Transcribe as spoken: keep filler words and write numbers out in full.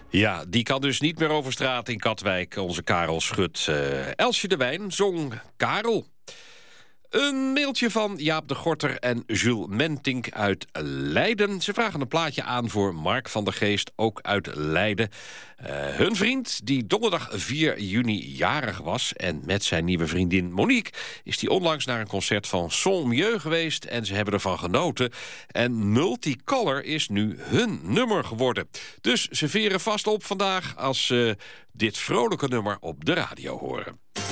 Ja, die kan dus niet meer over straat in Katwijk, onze Karel Schut. Uh, Elsje de Wijn zong Karel. Een mailtje van Jaap de Gorter en Jules Mentink uit Leiden. Ze vragen een plaatje aan voor Mark van der Geest, ook uit Leiden. Uh, hun vriend, die donderdag vier juni jarig was, en met zijn nieuwe vriendin Monique is die onlangs naar een concert van Son Mieux geweest en ze hebben ervan genoten. En Multicolor is nu hun nummer geworden. Dus ze veren vast op vandaag als ze dit vrolijke nummer op de radio horen.